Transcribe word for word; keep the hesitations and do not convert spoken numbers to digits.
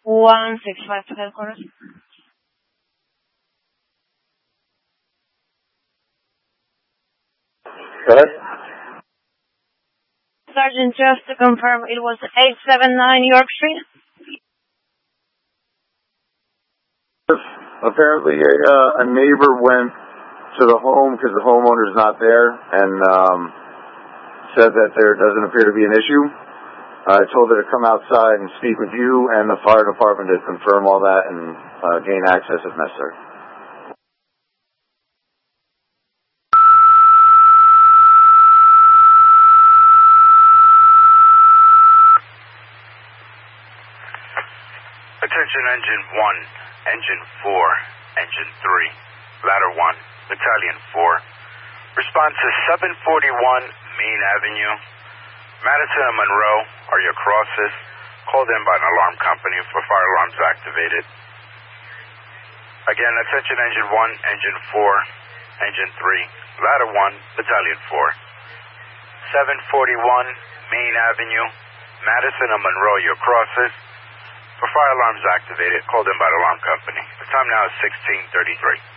one six five to headquarters. Go ahead. Sergeant, just to confirm, it was eight seven nine York Street? Apparently, a, uh, a neighbor went to the home because the homeowner's not there and um, said that there doesn't appear to be an issue. I told her to come outside and speak with you and the fire department to confirm all that and uh, gain access if necessary. Attention Engine one, Engine four, Engine three, Ladder one, Battalion four. Response to seven forty-one Main Avenue. Madison and Monroe are your crosses. Called in by an alarm company for fire alarms activated. Again, attention Engine one, Engine four, Engine three, Ladder one, Battalion four. seven forty-one Main Avenue. Madison and Monroe, your crosses. For fire alarms activated, called in by the alarm company. The time now is sixteen thirty-three.